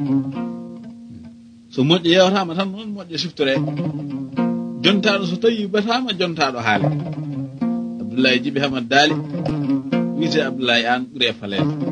so moƴƴo yewtama tan noon moƴƴo siftore jontaɗo so tawi batama jontaɗo haale Abdoulaye Djiby Hamad Daly wiite Abdoulaye an ɓuuri e falede